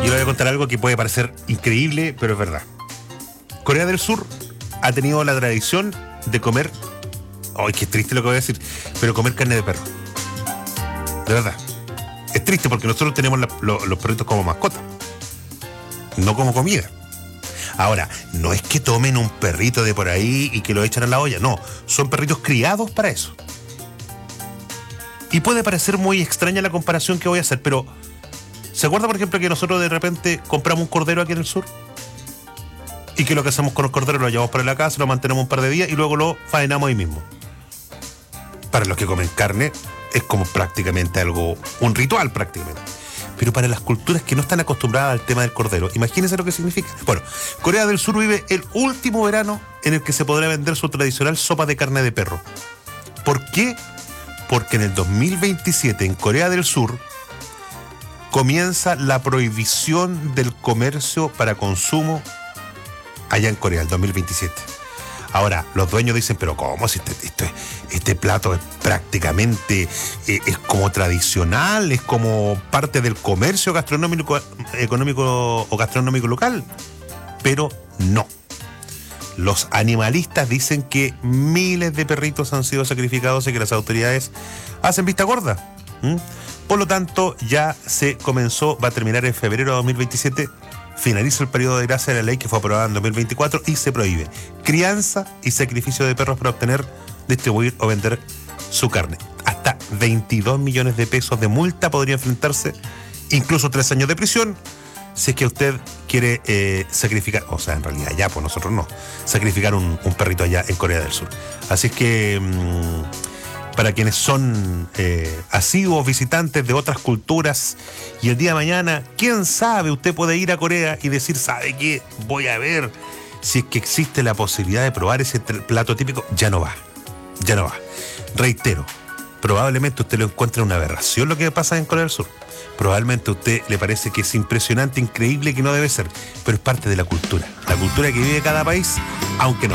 Yo le voy a contar algo que puede parecer increíble, pero es verdad. Corea del Sur ha tenido la tradición de comer... ¡Ay, qué triste lo que voy a decir! Pero comer carne de perro. De verdad. Es triste porque nosotros tenemos los perritos como mascota, no como comida. Ahora, no es que tomen un perrito de por ahí y que lo echan a la olla. No, son perritos criados para eso. Y puede parecer muy extraña la comparación que voy a hacer, pero ¿se acuerda, por ejemplo, que nosotros de repente compramos un cordero aquí en el sur? Y que lo que hacemos con los corderos lo llevamos para la casa, lo mantenemos un par de días y luego lo faenamos ahí mismo. Para los que comen carne es como prácticamente algo, un ritual prácticamente. Pero para las culturas que no están acostumbradas al tema del cordero, imagínense lo que significa. Bueno, Corea del Sur vive el último verano en el que se podrá vender su tradicional sopa de carne de perro. ¿Por qué? Porque en el 2027 en Corea del Sur comienza la prohibición del comercio para consumo allá en Corea, el 2027. Ahora, los dueños dicen, pero ¿cómo? Si este plato es prácticamente, es como tradicional, es como parte del comercio gastronómico, económico o gastronómico local. Pero no. Los animalistas dicen que miles de perritos han sido sacrificados y que las autoridades hacen vista gorda. Por lo tanto, ya se comenzó, va a terminar en febrero de 2027, finaliza el periodo de gracia de la ley que fue aprobada en 2024 y se prohíbe crianza y sacrificio de perros para obtener, distribuir o vender su carne. Hasta 22 millones de pesos de multa podría enfrentarse, incluso 3 años de prisión, si es que usted quiere sacrificar, o sea, en realidad ya, pues nosotros no, sacrificar un perrito allá en Corea del Sur. Así es que para quienes son asiduos visitantes de otras culturas y el día de mañana, quién sabe, usted puede ir a Corea y decir, ¿sabe qué? Voy a ver si es que existe la posibilidad de probar ese plato típico. Ya no va. Reitero, probablemente usted lo encuentre una aberración lo que pasa en Corea del Sur. Probablemente a usted le parece que es impresionante, increíble, que no debe ser, pero es parte de la cultura que vive cada país, aunque no